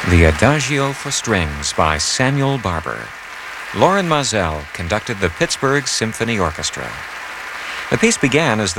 The Adagio for Strings by Samuel Barber. Lorin Maazel conducted the Pittsburgh Symphony Orchestra. The piece began as